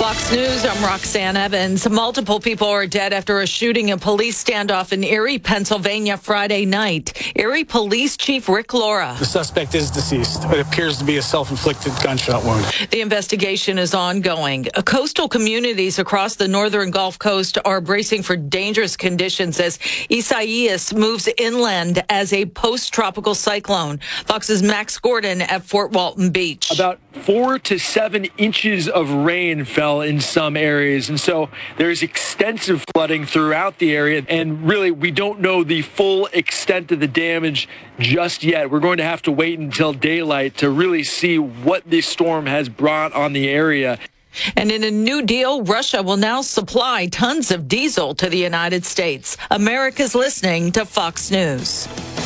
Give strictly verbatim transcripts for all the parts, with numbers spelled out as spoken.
Fox News, I'm Roxanne Evans. Multiple people are dead after a shooting and police standoff in Erie, Pennsylvania Friday night. Erie Police Chief Rick Laura. The suspect is deceased. It appears to be a self-inflicted gunshot wound. The investigation is ongoing. Coastal communities across the northern Gulf Coast are bracing for dangerous conditions as Isaias moves inland as a post-tropical cyclone. Fox's Max Gordon at Fort Walton Beach. About four to seven inches of rain fell in some areas, and so there's extensive flooding throughout the area, and really we don't know the full extent of the damage just yet. We're going to have to wait until daylight to really see what this storm has brought on the area. And in a new deal, Russia will now supply tons of diesel to the United States. America's listening to Fox News.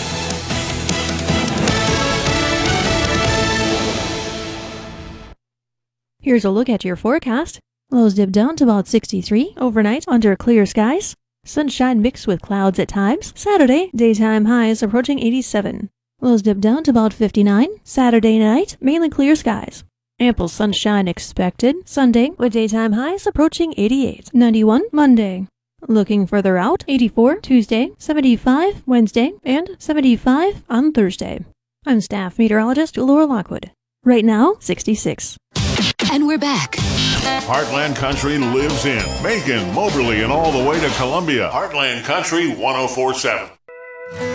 Here's a look at your forecast. Lows dip down to about sixty-three overnight under clear skies. Sunshine mixed with clouds at times. Saturday, daytime highs approaching eighty-seven. Lows dip down to about fifty-nine. Saturday night, mainly clear skies. Ample sunshine expected. Sunday, with daytime highs approaching eighty-eight. ninety-one Monday. Looking further out, eighty-four Tuesday, seventy-five Wednesday, and seventy-five on Thursday. I'm staff meteorologist Laura Lockwood. Right now, sixty-six. And we're back. Heartland Country lives in Macon, Moberly, and all the way to Columbia. Heartland Country one oh four point seven.